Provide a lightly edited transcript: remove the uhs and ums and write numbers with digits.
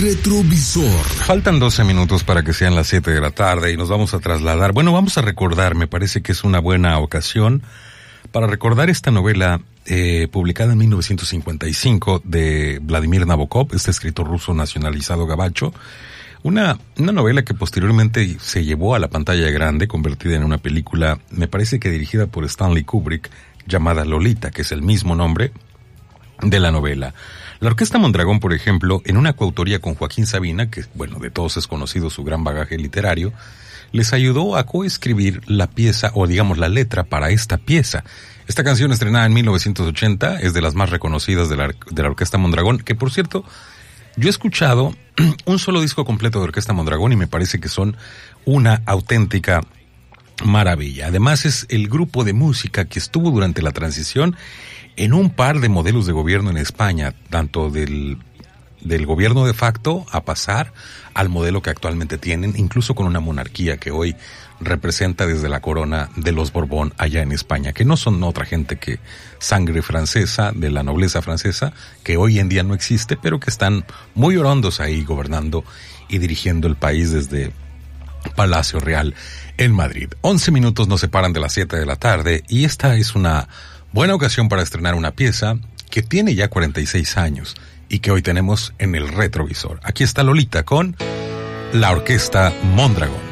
retrovisor. Faltan 12 minutos para que sean las 7 de la tarde y nos vamos a trasladar. Bueno, vamos a recordar, me parece que es una buena ocasión para recordar esta novela publicada en 1955 de Vladimir Nabokov, este escritor ruso nacionalizado gabacho. Una novela que posteriormente se llevó a la pantalla grande, convertida en una película, me parece que dirigida por Stanley Kubrick, llamada Lolita, que es el mismo nombre de la novela. La Orquesta Mondragón, por ejemplo, en una coautoría con Joaquín Sabina, que, bueno, de todos es conocido su gran bagaje literario, les ayudó a coescribir la pieza, o digamos la letra para esta pieza. Esta canción, estrenada en 1980, es de las más reconocidas de la Orquesta Mondragón, que por cierto, yo he escuchado un solo disco completo de Orquesta Mondragón y me parece que son una auténtica maravilla. Además es el grupo de música que estuvo durante la transición en un par de modelos de gobierno en España, tanto del gobierno de facto a pasar al modelo que actualmente tienen, incluso con una monarquía que hoy representa desde la corona de los Borbón allá en España, que no son otra gente que sangre francesa, de la nobleza francesa, que hoy en día no existe, pero que están muy orondos ahí gobernando y dirigiendo el país desde Palacio Real en Madrid. 11 minutos nos separan de las 7 de la tarde y esta es una buena ocasión para estrenar una pieza que tiene ya 46 años y que hoy tenemos en el retrovisor. Aquí está Lolita con la Orquesta Mondragón.